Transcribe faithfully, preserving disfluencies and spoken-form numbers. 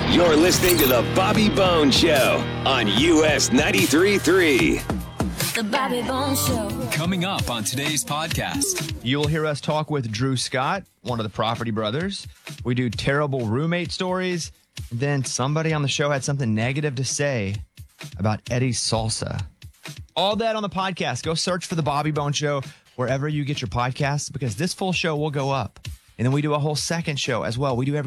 You're listening to The Bobby Bones Show on U S ninety-three point three. The Bobby Bones Show. Coming up on today's podcast. You'll hear us talk with Drew Scott, one of the Property Brothers. We do terrible roommate stories. Then somebody on the show had something negative to say about Eddie's salsa. All that on the podcast. Go search for The Bobby Bones Show wherever you get your podcasts, because this full show will go up. And then we do a whole second show as well. We do every